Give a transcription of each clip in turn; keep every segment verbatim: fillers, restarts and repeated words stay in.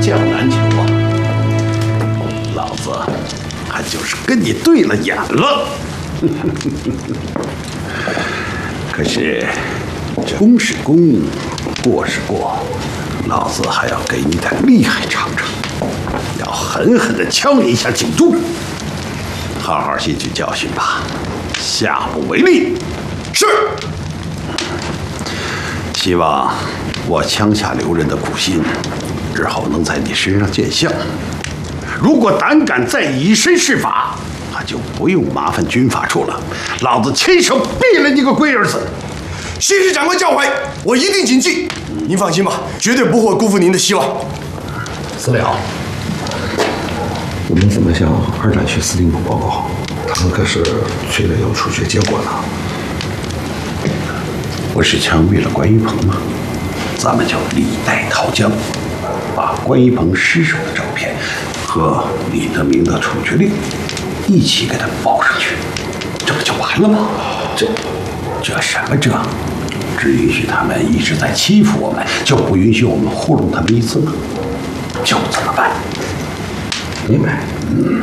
将难求啊！老子还就是跟你对了眼了。可是这功是功，过是过，老子还要给你点厉害尝尝，要狠狠地敲你一下警钟。好好吸取教训吧，下不为例。 是。 希望我枪下留人的苦心，日后能在你身上见效。如果胆敢再以身试法，那就不用麻烦军法处了，老子亲手毙了你个龟儿子！ 谢谢长官教诲，我一定谨记。您放心吧，绝对不会辜负您的希望。 司令，我们怎么向二战区司令部报告？他们可是催着要出学结果呢。 不是枪毙了关一鹏吗？咱们就李代桃僵，把关一鹏尸首的照片和李德明的处决令一起给他报上去，这不就完了吗？这这什么这？只允许他们一直在欺负我们，就不允许我们糊弄他们一次吗？就这么办。 明白。 嗯。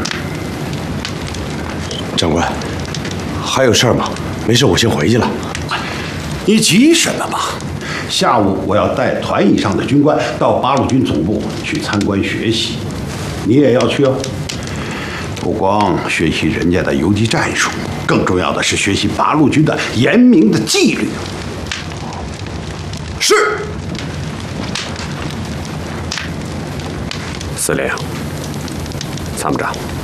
长官，还有事儿吗？没事，我先回去了。 你急什么嘛？下午我要带团以上的军官到八路军总部去参观学习，你也要去哦。不光学习人家的游击战术，更重要的是学习八路军的严明的纪律。 是。 司令，参谋长。